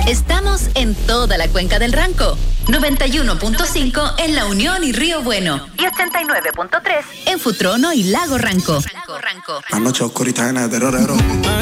Estamos en toda la cuenca del Ranco. 91.5 en La Unión y Río Bueno. Y 89.3 en Futrono y Lago Ranco. Anoche oscurita en el terrorero.